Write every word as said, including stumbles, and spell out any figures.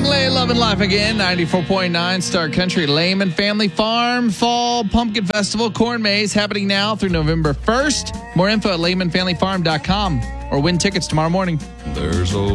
Langley, Loving Life Again, ninety-four point nine Star Country, Lehman Family Farm Fall Pumpkin Festival, Corn Maze, happening now through November first. More info at lehman family farm dot com or win tickets tomorrow morning. There's a